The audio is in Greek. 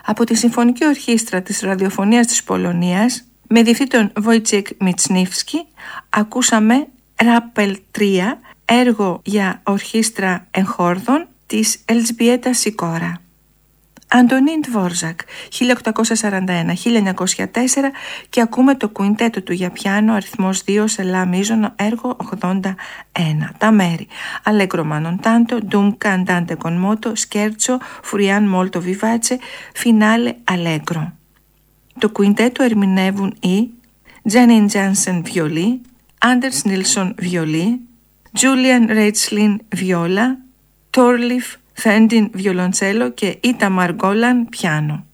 Από τη Συμφωνική Ορχήστρα της Ραδιοφωνίας της Πολωνίας, με διευθυντή τον Wojciech Michnivski, ακούσαμε Ράπελ 3, έργο για ορχήστρα εγχόρδων της Ελζμπιέτα Σικόρα. Αντωνίν Τβόρζακ, 1841-1904, και ακούμε το κουιντέτο του για πιάνο αριθμός 2 σε λα μείζωνο, έργο 81. Τα μέρη: Allegro manontanto, Dunque andante con moto, Scherzo, Furian molto vivace, Finale allegro. Το κουιντέτο ερμηνεύουν οι Janine Jansen βιολί, Anders Nilsson βιολί, Julian Reitzlin βιόλα, Torleif Fendin βιολοντσέλο και Itamar Golan πιάνο.